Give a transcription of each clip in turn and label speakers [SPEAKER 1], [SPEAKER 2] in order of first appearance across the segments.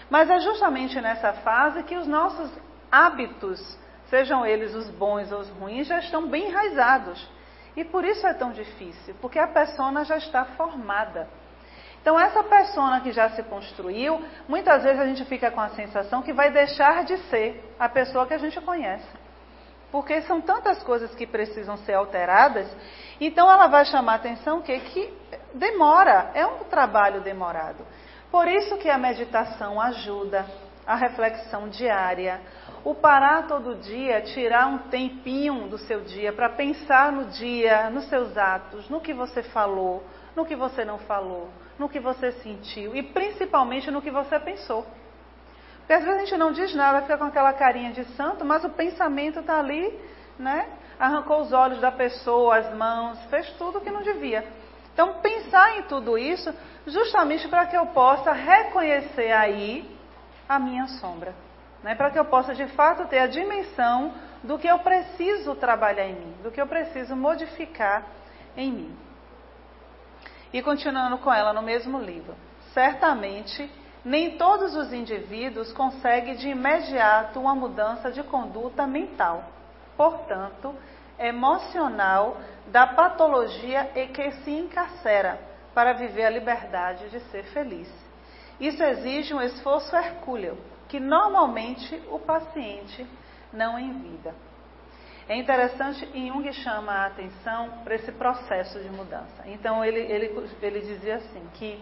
[SPEAKER 1] Mas é justamente nessa fase que os nossos hábitos, sejam eles os bons ou os ruins, já estão bem enraizados. E por isso é tão difícil, porque a persona já está formada. Então essa persona que já se construiu, muitas vezes a gente fica com a sensação que vai deixar de ser a pessoa que a gente conhece. Porque são tantas coisas que precisam ser alteradas, então ela vai chamar a atenção que demora, é um trabalho demorado. Por isso que a meditação ajuda, a reflexão diária, o parar todo dia, tirar um tempinho do seu dia para pensar no dia, nos seus atos, no que você falou, no que você não falou, no que você sentiu e principalmente no que você pensou. Porque às vezes a gente não diz nada, fica com aquela carinha de santo, mas o pensamento está ali, né? Arrancou os olhos da pessoa, as mãos, fez tudo o que não devia. Então pensar em tudo isso justamente para que eu possa reconhecer aí a minha sombra. Né? Para que eu possa de fato ter a dimensão do que eu preciso trabalhar em mim, do que eu preciso modificar em mim. E continuando com ela no mesmo livro. Certamente, nem todos os indivíduos conseguem de imediato uma mudança de conduta mental, portanto, emocional, da patologia e que se encarcera para viver a liberdade de ser feliz. Isso exige um esforço hercúleo, que normalmente o paciente não envida. É interessante, e Jung chama a atenção para esse processo de mudança. Então ele dizia assim, que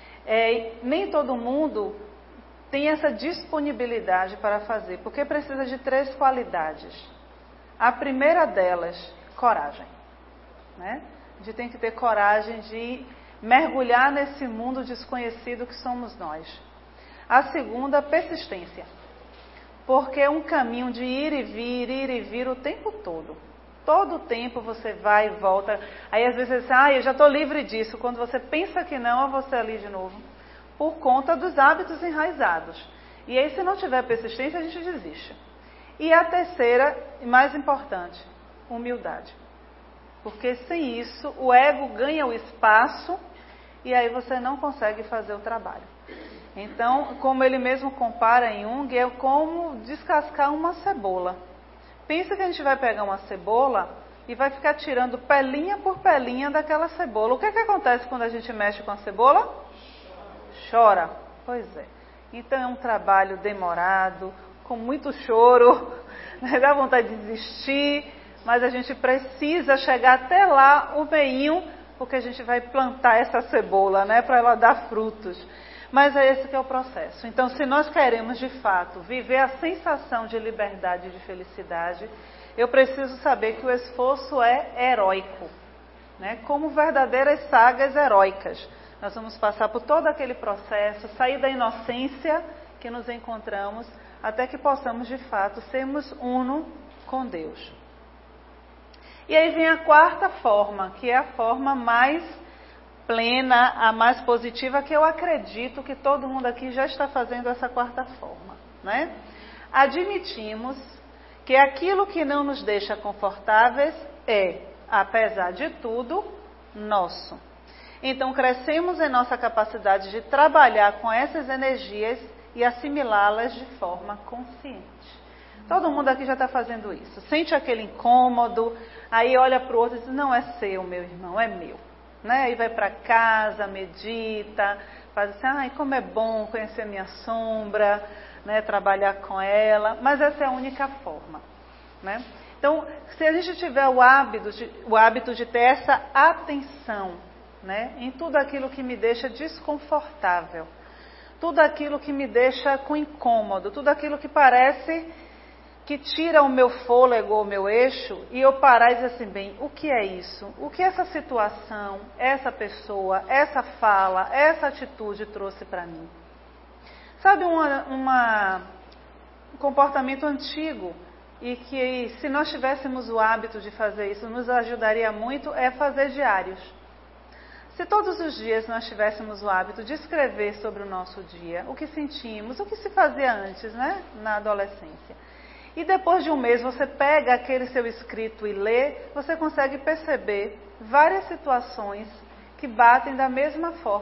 [SPEAKER 1] nem todo mundo tem essa disponibilidade para fazer, porque precisa de 3 qualidades. A primeira delas, coragem. Né? A gente tem que ter coragem de mergulhar nesse mundo desconhecido que somos nós. A segunda, persistência. Porque é um caminho de ir e vir o tempo todo. Todo o tempo você vai e volta. Aí às vezes você diz, eu já estou livre disso. Quando você pensa que não, você ali de novo. Por conta dos hábitos enraizados. E aí se não tiver persistência, a gente desiste. E a terceira, e mais importante, humildade. Porque sem isso, o ego ganha o espaço e aí você não consegue fazer o trabalho. Então, como ele mesmo compara em Jung, é como descascar uma cebola. Pensa que a gente vai pegar uma cebola e vai ficar tirando pelinha por pelinha daquela cebola. O que acontece quando a gente mexe com a cebola? Chora. Pois é. Então é um trabalho demorado, com muito choro, dá vontade de desistir, mas a gente precisa chegar até lá, o meinho, porque a gente vai plantar essa cebola, né, para ela dar frutos. Mas é esse que é o processo. Então, se nós queremos, de fato, viver a sensação de liberdade e de felicidade, eu preciso saber que o esforço é heróico, né? Como verdadeiras sagas heróicas. Nós vamos passar por todo aquele processo, sair da inocência que nos encontramos, até que possamos, de fato, sermos uno com Deus. E aí vem a quarta forma, que é a forma mais plena, a mais positiva, que eu acredito que todo mundo aqui já está fazendo essa quarta forma, né? Admitimos que aquilo que não nos deixa confortáveis é, apesar de tudo, nosso. Então crescemos em nossa capacidade de trabalhar com essas energias e assimilá-las de forma consciente. Todo mundo aqui já está fazendo isso. Sente aquele incômodo, aí olha para o outro e diz, não é seu, meu irmão, é meu. Né? Aí vai para casa, medita, faz assim, como é bom conhecer minha sombra, né? Trabalhar com ela, mas essa é a única forma. Né? Então, se a gente tiver o hábito de ter essa atenção, né? Em tudo aquilo que me deixa desconfortável, tudo aquilo que me deixa com incômodo, tudo aquilo que parece que tira o meu fôlego, o meu eixo, e eu parar e dizer assim, bem, o que é isso? O que essa situação, essa pessoa, essa fala, essa atitude trouxe para mim? Sabe um comportamento antigo, e que se nós tivéssemos o hábito de fazer isso, nos ajudaria muito, é fazer diários. Se todos os dias nós tivéssemos o hábito de escrever sobre o nosso dia, o que sentimos, o que se fazia antes, né, na adolescência. E depois de um mês você pega aquele seu escrito e lê, você consegue perceber várias situações que batem da mesma forma.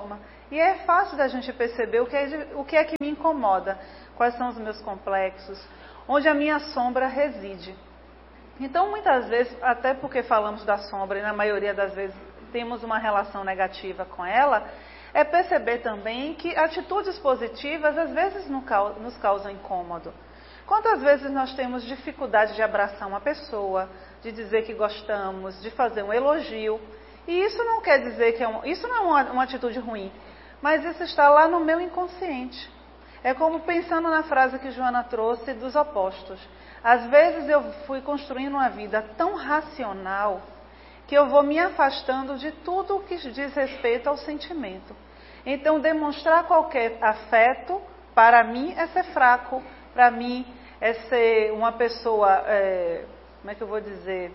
[SPEAKER 1] E é fácil da gente perceber o que é que me incomoda, quais são os meus complexos, onde a minha sombra reside. Então, muitas vezes, até porque falamos da sombra e na maioria das vezes temos uma relação negativa com ela, é perceber também que atitudes positivas às vezes nos causam incômodo. Quantas vezes nós temos dificuldade de abraçar uma pessoa, de dizer que gostamos, de fazer um elogio, e isso não quer dizer que isso não é uma atitude ruim, mas isso está lá no meu inconsciente. É como pensando na frase que Joana trouxe dos opostos. Às vezes eu fui construindo uma vida tão racional que eu vou me afastando de tudo o que diz respeito ao sentimento. Então, demonstrar qualquer afeto, para mim, é ser fraco. Para mim, é ser uma pessoa, como é que eu vou dizer,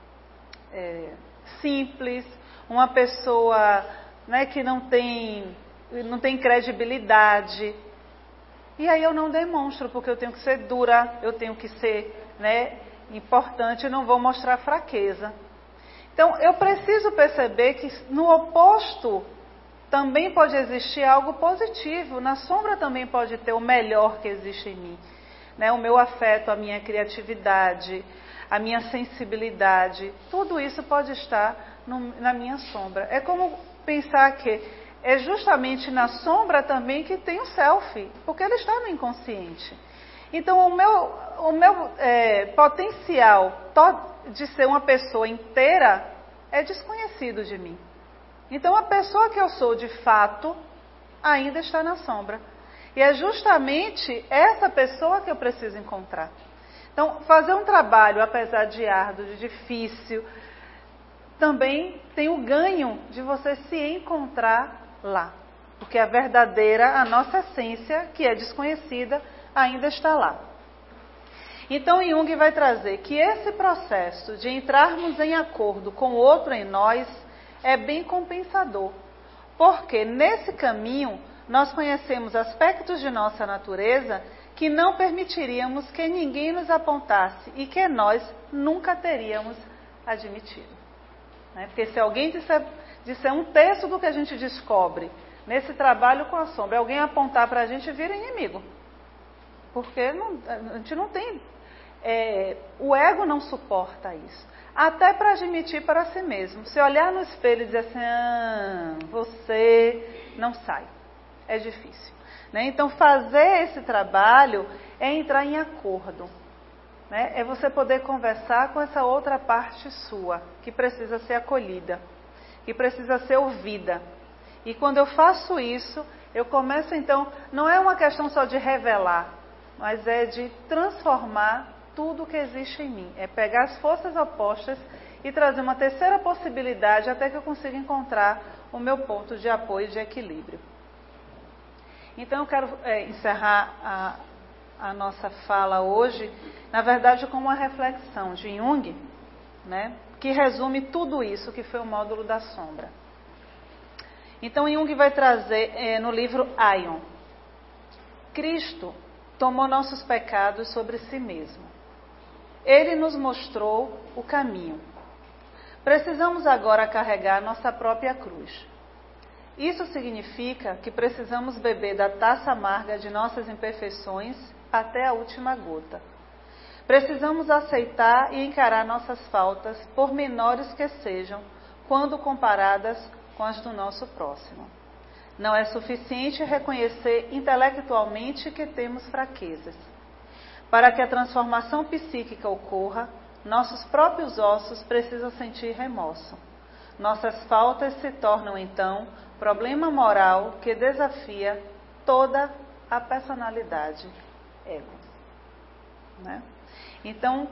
[SPEAKER 1] simples, uma pessoa, né, que não tem credibilidade. E aí eu não demonstro, porque eu tenho que ser dura, eu tenho que ser, né, importante, não vou mostrar fraqueza. Então, eu preciso perceber que no oposto também pode existir algo positivo. Na sombra também pode ter o melhor que existe em mim. Né? O meu afeto, a minha criatividade, a minha sensibilidade, tudo isso pode estar na minha sombra. É como pensar que é justamente na sombra também que tem o self, porque ele está no inconsciente. Então, o meu potencial de ser uma pessoa inteira é desconhecido de mim. Então, a pessoa que eu sou de fato ainda está na sombra. E é justamente essa pessoa que eu preciso encontrar. Então, fazer um trabalho, apesar de árduo, de difícil, também tem o ganho de você se encontrar lá. Porque a verdadeira, a nossa essência, que é desconhecida, ainda está lá. Então, Jung vai trazer que esse processo de entrarmos em acordo com o outro em nós é bem compensador. Porque nesse caminho, nós conhecemos aspectos de nossa natureza que não permitiríamos que ninguém nos apontasse e que nós nunca teríamos admitido. Né? Porque se alguém disser um terço do que a gente descobre nesse trabalho com a sombra, alguém apontar para a gente, vira inimigo. Porque a gente não tem... o ego não suporta isso. Até para admitir para si mesmo. Se olhar no espelho e dizer assim, você não sai. É difícil. Né? Então, fazer esse trabalho é entrar em acordo. Né? É você poder conversar com essa outra parte sua, que precisa ser acolhida, que precisa ser ouvida. E quando eu faço isso, eu começo então, não é uma questão só de revelar, mas é de transformar tudo que existe em mim. É pegar as forças opostas e trazer uma terceira possibilidade até que eu consiga encontrar o meu ponto de apoio e de equilíbrio. Então eu quero encerrar a nossa fala hoje, na verdade, com uma reflexão de Jung, né, que resume tudo isso que foi o módulo da sombra. Então Jung vai trazer no livro Aion: Cristo tomou nossos pecados sobre si mesmo. Ele nos mostrou o caminho. Precisamos agora carregar nossa própria cruz. Isso significa que precisamos beber da taça amarga de nossas imperfeições até a última gota. Precisamos aceitar e encarar nossas faltas, por menores que sejam, quando comparadas com as do nosso próximo. Não é suficiente reconhecer intelectualmente que temos fraquezas. Para que a transformação psíquica ocorra, nossos próprios ossos precisam sentir remorso. Nossas faltas se tornam, então, problema moral que desafia toda a personalidade ego. Né? Então,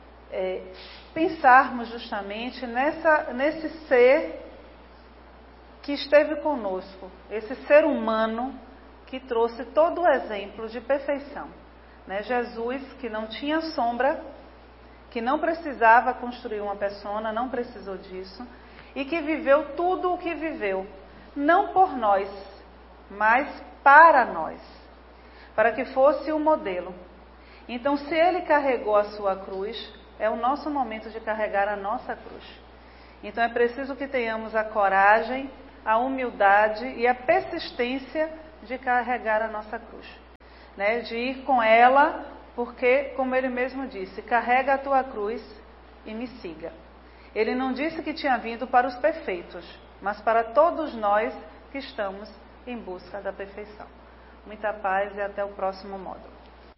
[SPEAKER 1] pensarmos justamente nesse ser que esteve conosco, esse ser humano que trouxe todo o exemplo de perfeição. Né? Jesus, que não tinha sombra, que não precisava construir uma persona, não precisou disso, e que viveu tudo o que viveu, não por nós, mas para nós, para que fosse o modelo. Então, se ele carregou a sua cruz, é o nosso momento de carregar a nossa cruz. Então, é preciso que tenhamos a coragem, a humildade e a persistência de carregar a nossa cruz, né? De ir com ela, porque, como ele mesmo disse, carrega a tua cruz e me siga. Ele não disse que tinha vindo para os perfeitos, mas para todos nós que estamos em busca da perfeição. Muita paz e até o próximo módulo.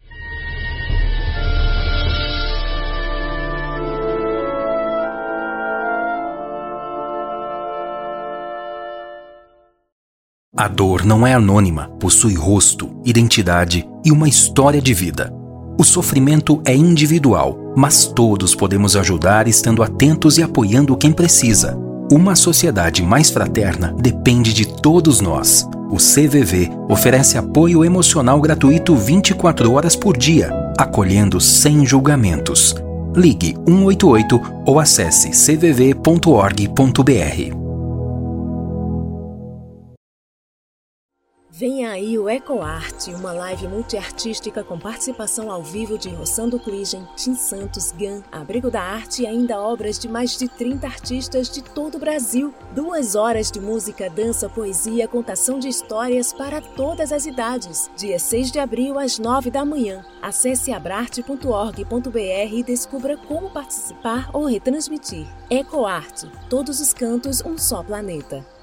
[SPEAKER 2] A dor não é anônima, possui rosto, identidade e uma história de vida. O sofrimento é individual, mas todos podemos ajudar estando atentos e apoiando quem precisa. Uma sociedade mais fraterna depende de todos nós. O CVV oferece apoio emocional gratuito 24 horas por dia, acolhendo sem julgamentos. Ligue 188 ou acesse cvv.org.br.
[SPEAKER 3] Venha aí o EcoArte, uma live multiartística com participação ao vivo de Rossando Cligem, Tim Santos, Gan, Abrigo da Arte e ainda obras de mais de 30 artistas de todo o Brasil. 2 horas de música, dança, poesia, contação de histórias para todas as idades. Dia 6 de abril, às 9 da manhã. Acesse abrarte.org.br e descubra como participar ou retransmitir. EcoArte, todos os cantos, um só planeta.